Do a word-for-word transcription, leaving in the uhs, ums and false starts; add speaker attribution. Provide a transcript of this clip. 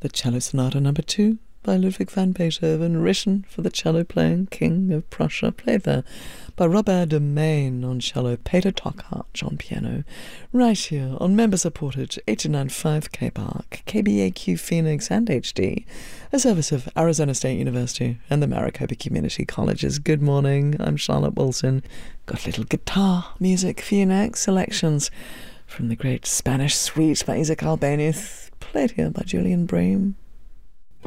Speaker 1: the Cello Sonata Number Two by Ludwig van Beethoven, written for the cello-playing King of Prussia, played there by Robert de Maine on cello, Peter Tockhart on piano, right here on member-supported eighty-nine point five K B A R C, K B A Q Phoenix and H D, a service of Arizona State University and the Maricopa Community Colleges. Good morning, I'm Charlotte Wilson. Got a little guitar music for you next, selections from the great Spanish suite by Isaac Albéniz, played here by Julian Bream.